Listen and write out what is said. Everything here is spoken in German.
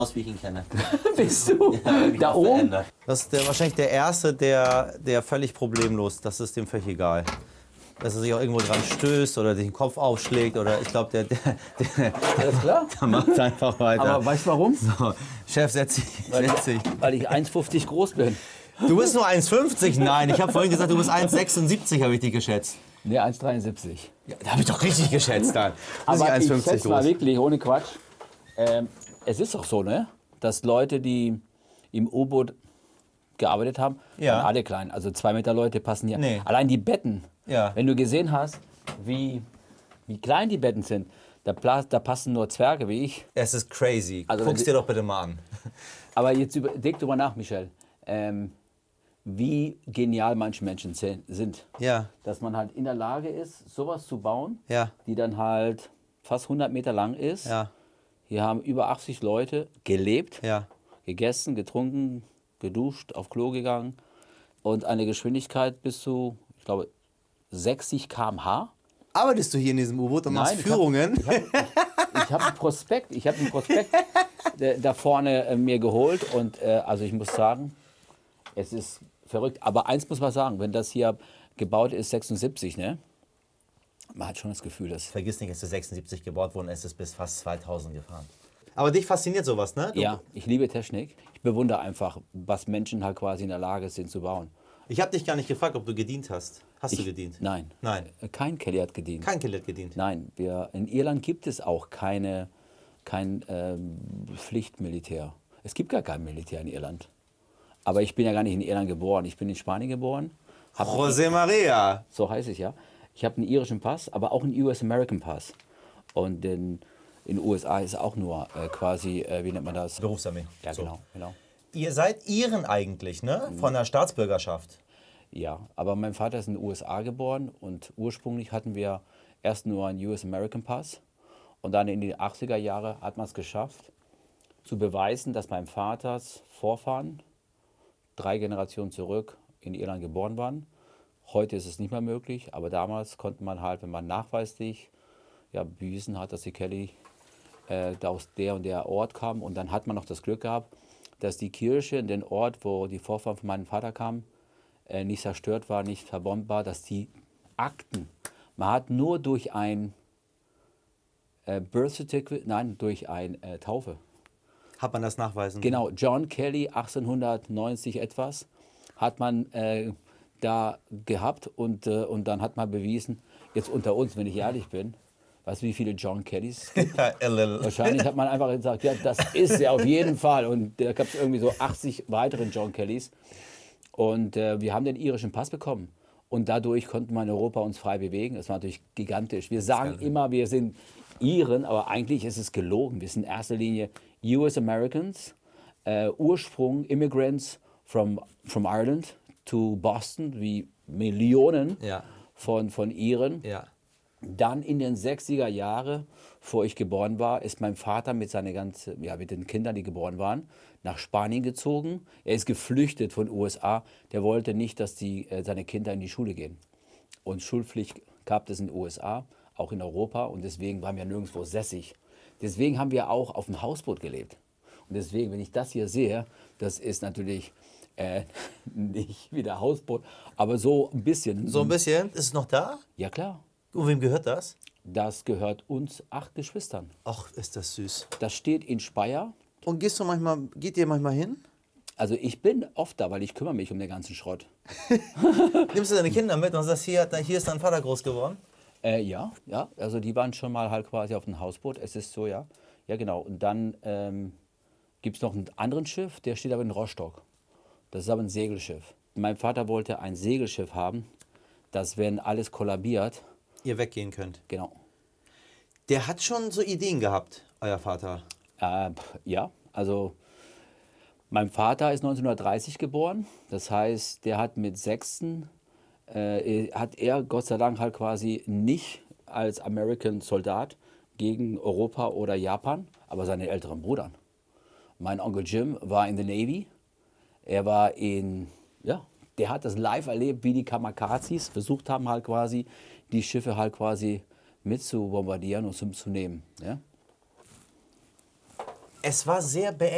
Aus, wie ich ihn kenne. Bist du Ja, da oben? Das ist wahrscheinlich der Erste, der völlig problemlos, das ist dem völlig egal. Dass er sich auch irgendwo dran stößt oder sich den Kopf aufschlägt oder ich glaube, Alles klar? der macht einfach weiter. Aber weißt du warum? So, Chef, setz dich. Weil ich 1,50 groß bin. Du bist nur 1,50? Nein, ich habe vorhin gesagt, du bist 1,76, habe ich dich geschätzt. Ne, 1,73. Ja, da habe ich doch richtig geschätzt dann. Aber ich schätze mal wirklich, ohne Quatsch, es ist doch so, ne, dass Leute, die im U-Boot gearbeitet haben, Ja. waren alle klein. Also 2 Meter Leute passen hier. Nee. Allein die Betten, Ja. wenn du gesehen hast, wie klein die Betten sind, da passen nur Zwerge wie ich. Es ist crazy. Also Guck's dir doch bitte mal an. Aber jetzt denk drüber nach, Michel, wie genial manche Menschen sind. Ja, Dass man halt in der Lage ist, sowas zu bauen, ja, die dann halt fast 100 Meter lang ist. ja, Hier haben über 80 Leute gelebt, ja. gegessen, getrunken, geduscht, auf Klo gegangen und eine Geschwindigkeit bis zu, ich glaube, 60 km/h. Arbeitest du hier in diesem U-Boot und machst Nein, Führungen? Ich habe einen Prospekt, da vorne mir geholt und also ich muss sagen, es ist verrückt. Aber eins muss man sagen, wenn das hier gebaut ist, 76, ne? Man hat schon das Gefühl, dass... Vergiss nicht, es ist 76 gebaut worden, es ist bis fast 2000 gefahren. Aber dich fasziniert sowas, ne? Ja, ich liebe Technik. Ich bewundere einfach, was Menschen halt quasi in der Lage sind zu bauen. Ich habe dich gar nicht gefragt, ob du gedient hast. Hast du gedient? Nein. Nein. Kein Kelly hat gedient. Kein Kelly hat gedient. Nein, in Irland gibt es auch kein Pflichtmilitär. Es gibt gar kein Militär in Irland. Aber ich bin ja gar nicht in Irland geboren. Ich bin in Spanien geboren. José María. So heißt es ja. Ich habe einen irischen Pass, aber auch einen US-American Pass. Und in den USA ist auch nur quasi, wie nennt man das? Berufsarmee. Ja, So. genau. Ihr seid Iren eigentlich, ne? Von der Staatsbürgerschaft. Ja, aber mein Vater ist in den USA geboren und ursprünglich hatten wir erst nur einen US-American Pass. Und dann in den 80er Jahren hat man es geschafft, zu beweisen, dass mein Vaters Vorfahren 3 Generationen zurück in Irland geboren waren. Heute ist es nicht mehr möglich, aber damals konnte man halt, wenn man nachweislich bewiesen hat, dass die Kelly aus der und der Ort kam. Und dann hat man noch das Glück gehabt, dass die Kirche in den Ort, wo die Vorfahren von meinem Vater kamen, nicht zerstört war, nicht verbombt war, dass die Akten, man hat nur durch ein Birth Certificate, nein, durch eine Taufe. Hat man das nachweisen? Genau, John Kelly, 1890 etwas, hat man da gehabt und dann hat man bewiesen, jetzt unter uns, wenn ich ehrlich bin, weißt du, wie viele John Kellys es gibt? Ja, a little. Wahrscheinlich hat man einfach gesagt, ja, das ist er auf jeden Fall. Und da gab es irgendwie so 80 weitere John Kellys. Und wir haben den irischen Pass bekommen. Und dadurch konnten wir in Europa uns frei bewegen. Das war natürlich gigantisch. Wir sagen immer, wir sind Iren, aber eigentlich ist es gelogen. Wir sind in erster Linie US Americans, Ursprung Immigrants from Ireland to Boston, wie Millionen Ja. von Iren. Ja. Dann in den 60er Jahren, bevor ich geboren war, ist mein Vater mit mit den Kindern, die geboren waren, nach Spanien gezogen. Er ist geflüchtet von den USA. Der wollte nicht, dass seine Kinder in die Schule gehen. Und Schulpflicht gab es in den USA, auch in Europa. Und deswegen waren wir nirgendwo sässig. Deswegen haben wir auch auf dem Hausboot gelebt. Und deswegen, wenn ich das hier sehe, das ist natürlich nicht wie der Hausboot, aber so ein bisschen. So ein bisschen? Ist es noch da? Ja, klar. Und wem gehört das? Das gehört uns 8 Geschwistern. Ach, ist das süß. Das steht in Speyer. Und geht ihr manchmal hin? Also ich bin oft da, weil ich kümmere mich um den ganzen Schrott. Nimmst du deine Kinder mit und sagst, hier ist dein Vater groß geworden? Ja. Also die waren schon mal halt quasi auf dem Hausboot. Es ist so, ja. Ja, genau. Und dann gibt es noch einen anderen Schiff, der steht aber in Rostock. Das ist aber ein Segelschiff. Mein Vater wollte ein Segelschiff haben, das, wenn alles kollabiert, Ihr weggehen könnt. genau. Der hat schon so Ideen gehabt, euer Vater. Ja, also mein Vater ist 1930 geboren. Das heißt, der hat mit 6 hat er Gott sei Dank halt quasi nicht als American Soldat gegen Europa oder Japan, aber seine älteren Brüdern. Mein Onkel Jim war in der Navy. Er war der hat das live erlebt, wie die Kamikazes versucht haben, halt quasi die Schiffe halt quasi mit zu bombardieren und zu nehmen. Ja? Es war sehr beengt.